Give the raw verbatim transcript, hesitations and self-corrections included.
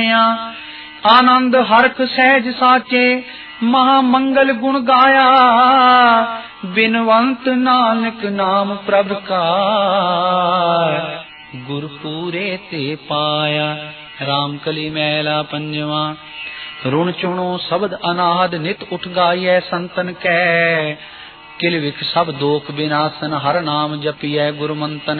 ਸੁਣਿਆ। ਆਨੰਦ ਹਰਖ ਸਹਿਜ ਸਾਚੇ ਮਹਾ ਮੰਗਲ ਗੁਣ ਗਾਇਆ। ਬਿਨਵੰਤ ਨਾਨਕ ਨਾਮ ਪ੍ਰਭ ਕਾ ਗੁਰਪੂਰੇ ਤੇ ਪਾਇਆ। ਰਾਮ ਕਲੀ ਮਹਿਲਾ ਪੰਜਵਾ। रुण चुनो शब्द अनाहद नित उठ गाइए संतन कै। किल विख सब दोख बिनासन हर नाम जपिए गुरु मंतन